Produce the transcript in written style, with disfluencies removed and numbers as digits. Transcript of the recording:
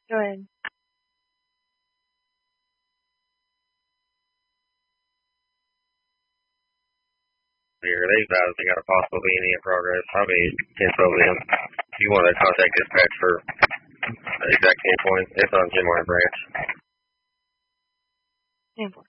Go ahead. They got a possible B&E in progress. I'll be 10-12 them. If you want to contact dispatch for exact 10 points, it's on Jim Martin Branch. 10 points.